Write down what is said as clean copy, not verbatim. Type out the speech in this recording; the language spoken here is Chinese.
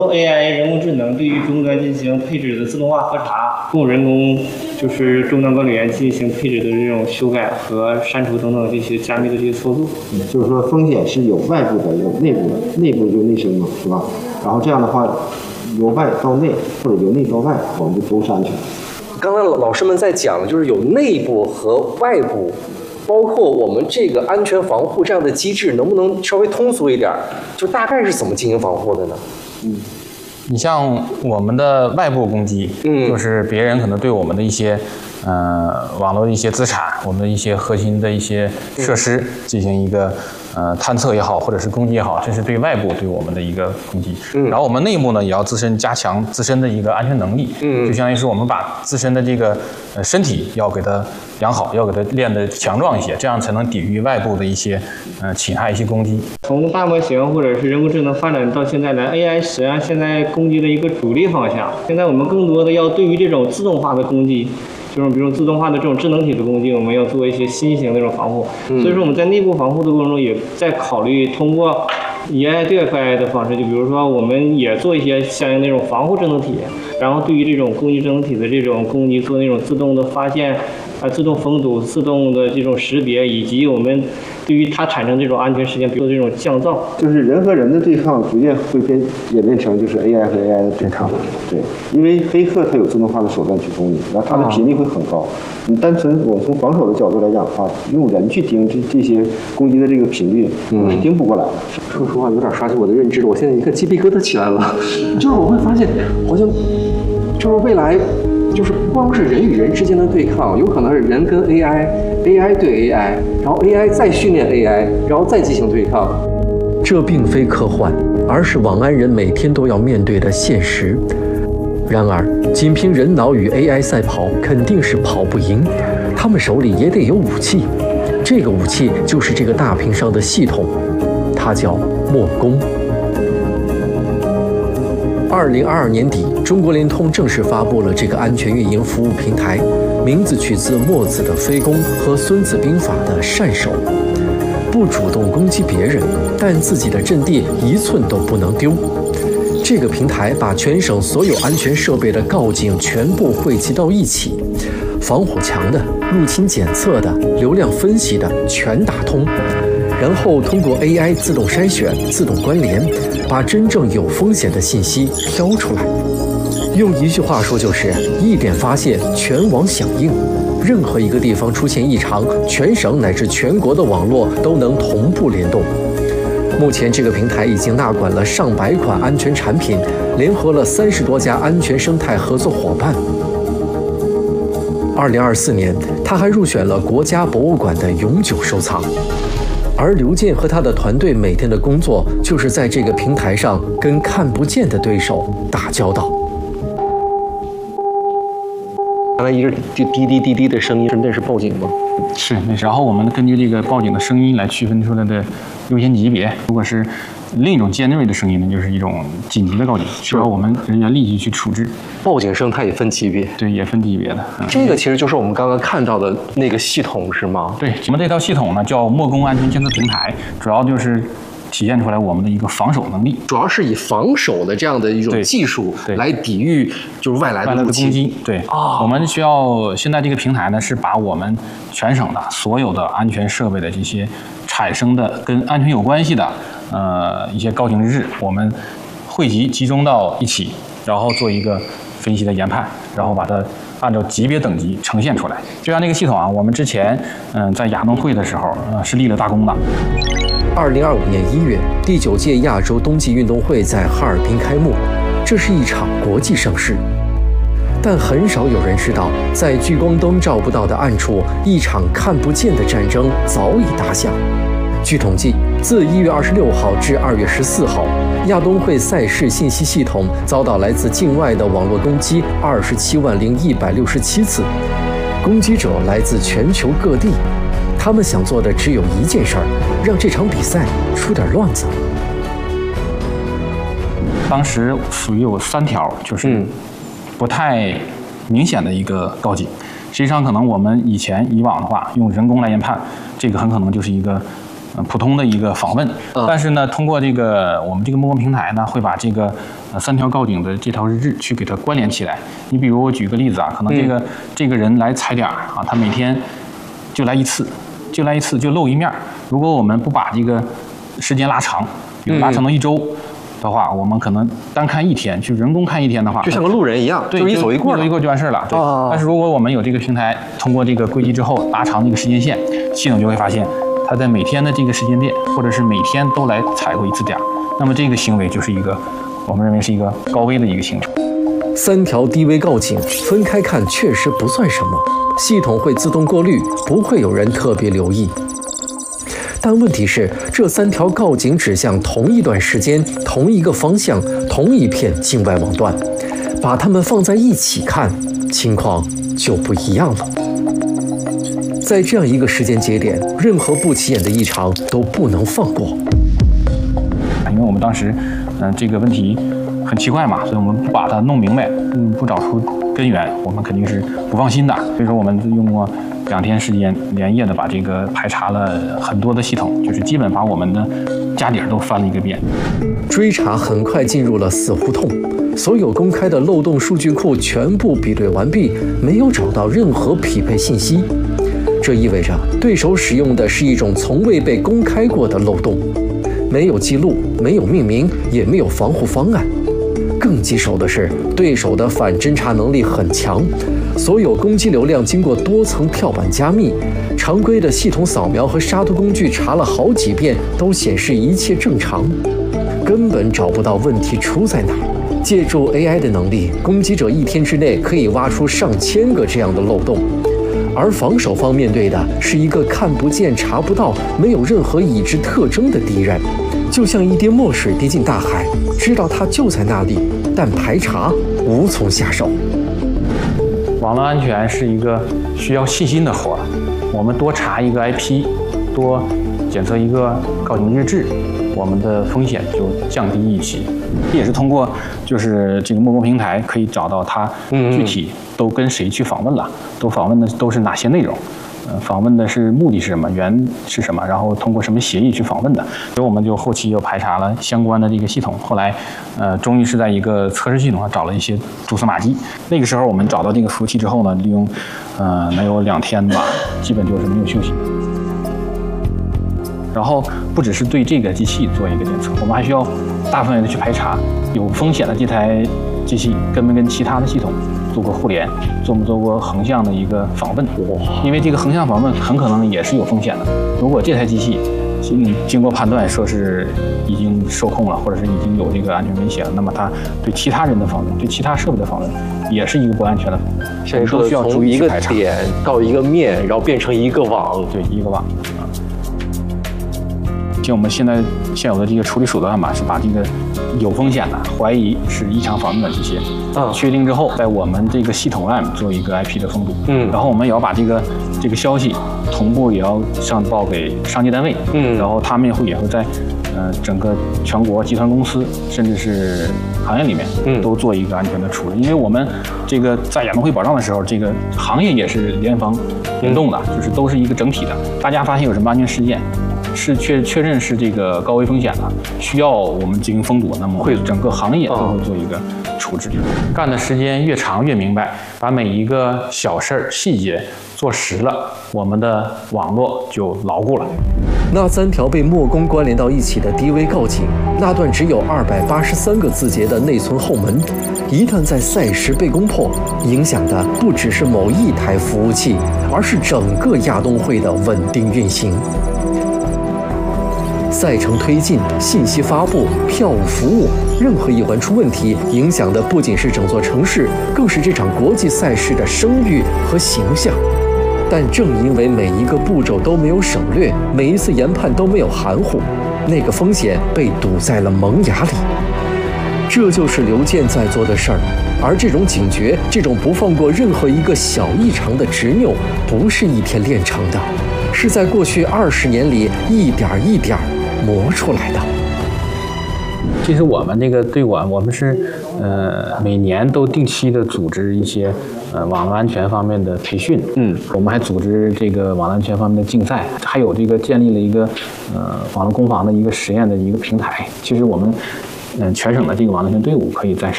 AI 人工智能对于终端进行配置的自动化核查，供人工就是终端管理员进行配置的这种修改和删除等等这些加密的这些操作。 就是说风险是有外部的，有内部的，内部就内生嘛，是吧？然后这样的话，由外到内或者由内到外，我们就都是安全。 刚才老师们在讲，就是有内部和外部。包括我们这个安全防护这样的机制，能不能稍微通俗一点？就大概是怎么进行防护的呢？ 你像我们的外部攻击，就是别人可能对我们的一些网络的一些资产，我们的一些核心的一些设施进行一个探测也好，或者是攻击也好，这是对外部对我们的一个攻击。然后我们内部呢，也要加强自身的一个安全能力。就相当于是我们把自身的这个身体要给它养好，要给它练得强壮一些，这样才能抵御外部的一些侵害、一些攻击。从大模型或者是人工智能发展到现在来 ，AI 实际上现在攻击的一个主力方向。现在我们更多的要对于这种自动化的攻击。就是比如自动化的这种智能体的攻击，我们要做一些新型的这种防护。所以说我们在内部防护的过程中，也在考虑通过以 AI 对 AI 的方式，就比如说我们也做一些相应那种防护智能体，然后对于这种攻击智能体的这种攻击做那种自动的发现。自动封堵、自动的这种识别，以及我们对于它产生这种安全事件，比如这种降噪， 就是人和人的对抗逐渐会演变成就是 AI 和 AI 的对抗。对，因为黑客它有自动化的手段去攻你，然后它的频率会很高。你单纯我从防守的角度来讲的话，用人去盯这些攻击的这个频率，是盯不过来的。 说实话，有点刷新我的认知了。我现在一看鸡皮疙瘩起来了，就是我会发现，好像就是未来。就是不光是人与人之间的对抗，有可能是人跟 AI 对 AI， 然后 AI 再训练 AI， 然后再进行对抗。 这并非科幻，而是网安人每天都要面对的现实。然而，仅凭人脑与 AI 赛跑，肯定是跑不赢。他们手里也得有武器，这个武器就是这个大屏上的系统，它叫墨攻。2022年底，中国联通正式发布了这个安全运营服务平台，名字取自墨子的非攻和孙子兵法的善守。不主动攻击别人，但自己的阵地一寸都不能丢。这个平台把全省所有安全设备的告警全部汇集到一起，防火墙的、入侵检测的、流量分析的全打通，然后通过 AI 自动筛选、自动关联，把真正有风险的信息挑出来。用一句话说，就是一点发现，全网响应。任何一个地方出现异常，全省乃至全国的网络都能同步联动。目前这个平台已经纳管了上百款安全产品，联合了30多家安全生态合作伙伴。2024年，他还入选了国家博物馆的永久收藏。而刘健和他的团队每天的工作，就是在这个平台上跟看不见的对手打交道。 刚才一直滴滴滴滴的声音，那是报警吗？ 是，那然后我们根据这个报警的声音来区分出来的优先级别。如果是另一种尖锐的声音呢，就是一种紧急的告警，需要我们人员立即去处置。 报警声它也分级别， 对，也分级别的。 这个其实就是我们刚刚看到的那个系统，是吗？ 对，我们这套系统呢叫墨攻安全监测平台，主要就是体现出来我们的一个防守能力， 主要是以防守的这样的一种技术来抵御就是外来的攻击。 对，我们需要现在这个平台呢是把我们全省的所有的安全设备的这些产生的跟安全有关系的一些告警日，我们汇集中到一起，然后做一个分析的研判，然后把它按照级别等级呈现出来。就像这个系统啊，我们之前在亚冬会的时候是立了大功的。 2025年1月，第9届亚洲冬季运动会在哈尔滨开幕，这是一场国际盛事。但很少有人知道，在聚光灯照不到的暗处，一场看不见的战争早已打响。据统计，自1月26号至2月14号，亚冬会赛事信息系统遭到来自境外的网络攻击270167次，攻击者来自全球各地。他们想做的只有一件事儿，让这场比赛出点乱子。 当时属于有3条，就是不太明显的一个告警。实际上，可能我们以往的话，用人工来研判，这个很可能就是一个普通的一个访问，但是呢，通过这个我们这个木工平台呢，会把这个3条告警的这条日志去给它关联起来。你比如我举个例子啊，可能这个人来踩点啊，他每天就来一次，就露一面。如果我们不把这个时间拉长，比如拉长到1周的话，我们可能单看1天，去人工看1天的话， 就像个路人一样， 对， 就一走一过就完事了。对。但是如果我们有这个平台，通过这个归集之后拉长这个时间线，系统就会发现，它在每天的这个时间点，或者是每天都来踩过一次点，那么这个行为就是一个我们认为是一个高危的一个行为。 3条低危告警分开看确实不算什么，系统会自动过滤，不会有人特别留意。但问题是，这3条告警指向同一段时间、同一个方向、同一片境外网段，把它们放在一起看，情况就不一样了。在这样一个时间节点，任何不起眼的异常都不能放过。 因为我们当时，这个问题很奇怪嘛，所以我们不把它弄明白，不找出根源，我们肯定是不放心的。所以说，我们用过2天时间，连夜的把这个排查了很多的系统，就是基本把我们的家底儿都翻了一个遍。 追查很快进入了死胡同，所有公开的漏洞数据库全部比对完毕，没有找到任何匹配信息。这意味着对手使用的是一种从未被公开过的漏洞，没有记录，没有命名，也没有防护方案。更棘手的是，对手的反侦查能力很强，所有攻击流量经过多层跳板加密，常规的系统扫描和杀毒工具查了好几遍，都显示一切正常，根本找不到问题出在哪。借助 AI 的能力，攻击者1天之内可以挖出上千个这样的漏洞，而防守方面对的是一个看不见、查不到、没有任何已知特征的敌人，就像一滴墨水滴进大海，知道它就在那里，但排查无从下手。 网络安全是一个需要细心的活儿，我们多查一个 IP， 多检测一个告警日志，我们的风险就降低一级。这也是通过就是这个木工平台可以找到它具体都跟谁去访问了，都访问的都是哪些内容。访问的是目的是什么，源是什么，然后通过什么协议去访问的，所以我们就后期又排查了相关的这个系统，后来终于是在一个测试系统上找了一些蛛丝马迹。那个时候我们找到这个服务器之后呢，利用能有2天吧，基本就是没有休息。然后不只是对这个机器做一个检测，我们还需要大范围的去排查有风险的这台机器跟没跟其他的系统做过互联，做没做过横向的一个访问。因为这个横向访问很可能也是有风险的。如果这台机器经过判断说是已经受控了，或者是已经有这个安全威胁了，那么它对其他人的访问，对其他设备的访问，也是一个不安全的。 现在说的需要注从一个意去排查点到一个面，然后变成一个网， 对，一个网。像我们现有的这个处理手段吧，是把这个有风险的、怀疑是异常访问的这些，确定之后，在我们这个系统外做一个 IP 的封堵，然后我们也要把这个消息同步也要上报给上级单位，然后他们也会在整个全国集团公司甚至是行业里面，都做一个安全的处理。因为我们这个在亚运会保障的时候，这个行业也是联防联动的，就是都是一个整体的。大家发现有什么安全事件，是确认是这个高危风险的，需要我们进行封堵，那么会整个行业都会做一个处置。干的时间越长越明白，把每一个小事儿细节做实了，我们的网络就牢固了。 那3条被墨工关联到一起的低危告警，那段只有283个字节的内存后门，一旦在赛时被攻破，影响的不只是某一台服务器，而是整个亚冬会的稳定运行。赛程推进、信息发布、票务服务，任何一环出问题，影响的不仅是整座城市，更是这场国际赛事的声誉和形象。但正因为每一个步骤都没有省略，每一次研判都没有含糊，那个风险被堵在了萌芽里。这就是刘健在做的事儿，而这种警觉，这种不放过任何一个小异常的执拗，不是一天练成的，是在过去20年里一点一点磨出来的。 其实我们这个队管，我们是每年都定期的组织一些网络安全方面的培训。我们还组织这个网络安全方面的竞赛，还有这个建立了一个网络攻防的一个实验的一个平台。其实我们全省的这个网络安全队伍可以在